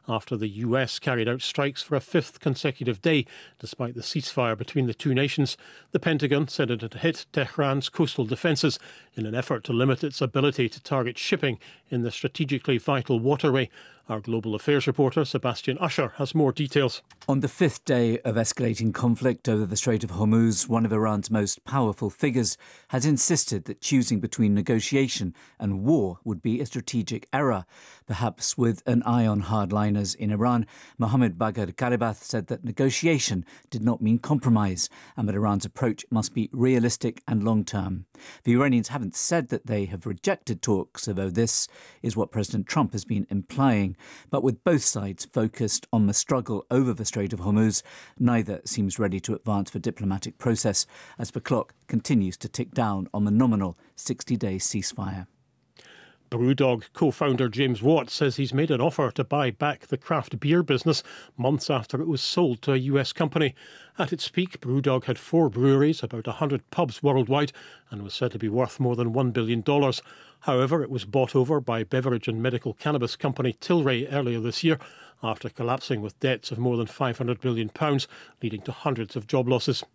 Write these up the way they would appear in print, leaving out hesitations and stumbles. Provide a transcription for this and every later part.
after the US carried out strikes for a fifth consecutive day, despite the ceasefire between the two nations. The Pentagon said it had hit Tehran's coastal defences in an effort to limit its ability to target shipping in the strategically vital waterway. Our global affairs reporter, Sebastian Usher, has more details. On the fifth day of escalating conflict over the Strait of Hormuz, one of Iran's most powerful figures has insisted that choosing between negotiation and war would be a strategic error. Perhaps with an eye on hardliners in Iran, Mohammad Bagher Ghalibaf said that negotiation did not mean compromise and that Iran's approach must be realistic and long-term. The Iranians haven't said that they have rejected talks, although this is what President Trump has been implying. But with both sides focused on the struggle over the Strait of Hormuz, neither seems ready to advance the diplomatic process as the clock continues to tick down on the nominal 60-day ceasefire. Brewdog co-founder James Watt says he's made an offer to buy back the craft beer business months after it was sold to a US company. At its peak, Brewdog had 4 breweries, about 100 pubs worldwide, and was said to be worth more than $1 billion. However, it was bought over by beverage and medical cannabis company Tilray earlier this year after collapsing with debts of more than £500 billion, leading to hundreds of job losses.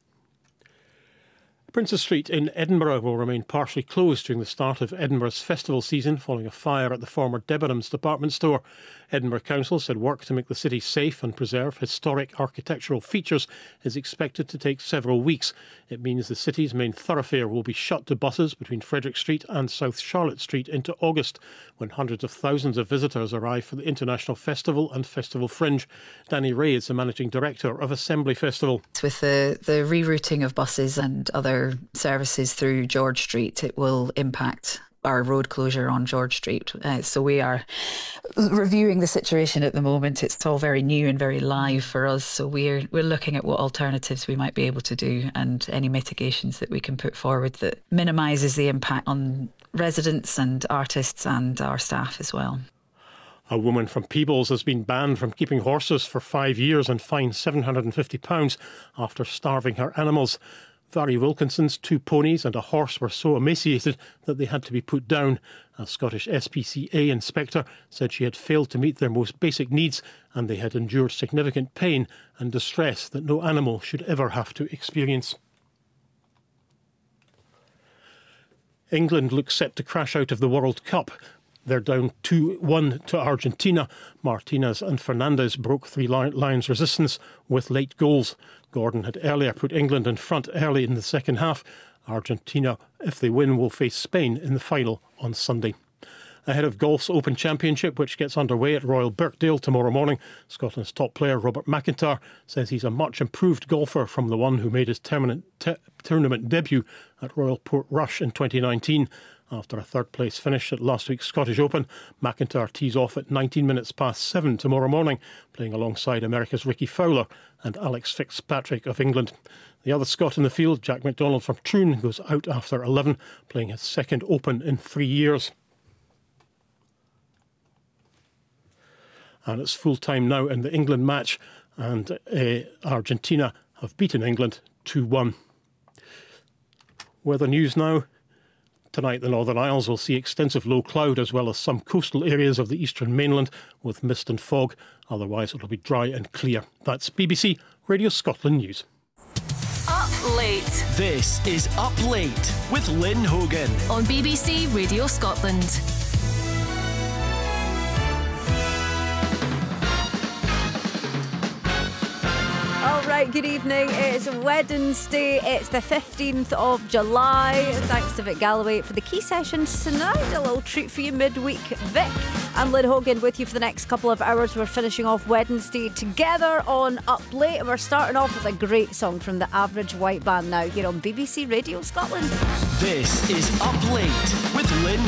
Princes Street in Edinburgh will remain partially closed during the start of Edinburgh's festival season following a fire at the former Debenhams department store. Edinburgh Council said work to make the city safe and preserve historic architectural features is expected to take several weeks. It means the city's main thoroughfare will be shut to buses between Frederick Street and South Charlotte Street into August, when hundreds of thousands of visitors arrive for the International Festival and Festival Fringe. Danny Ray is the managing director of Assembly Festival. With the rerouting of buses and other services through George Street, it will impact our road closure on George Street. So we are reviewing the situation at the moment. It's all very new and very live for us. So we're looking at what alternatives we might be able to do and any mitigations that we can put forward that minimises the impact on residents and artists and our staff as well. A woman from Peebles has been banned from keeping horses for 5 years and fined £750 after starving her animals. Vary Wilkinson's 2 ponies and a horse were so emaciated that they had to be put down. A Scottish SPCA inspector said she had failed to meet their most basic needs and they had endured significant pain and distress that no animal should ever have to experience. England looks set to crash out of the World Cup. They're down 2-1 to Argentina. Martinez and Fernandes broke Three Lions' resistance with late goals. Gordon had earlier put England in front early in the second half. Argentina, if they win, will face Spain in the final on Sunday. Ahead of golf's Open Championship, which gets underway at Royal Birkdale tomorrow morning, Scotland's top player Robert McIntyre says he's a much improved golfer from the one who made his tournament debut at Royal Portrush in 2019. After a third-place finish at last week's Scottish Open, McIntyre tees off at 19 minutes past 7 tomorrow morning, playing alongside America's Ricky Fowler and Alex Fitzpatrick of England. The other Scot in the field, Jack McDonald from Troon, goes out after 11, playing his second Open in 3 years. And it's full-time now in the England match, and Argentina have beaten England 2-1. Weather news now. Tonight, the Northern Isles will see extensive low cloud as well as some coastal areas of the eastern mainland with mist and fog. Otherwise, it'll be dry and clear. That's BBC Radio Scotland News. Up Late. This is Up Late with Lynn Hogan on BBC Radio Scotland. Right, good evening. It's Wednesday. It's the 15th of July. Thanks to Vic Galloway for the key sessions tonight. A little treat for you midweek, Vic. I'm Lynn Hogan with you for the next couple of hours. We're finishing off Wednesday together on Up Late, and we're starting off with a great song from the Average White Band now here on BBC Radio Scotland. This is Up Late with Lynn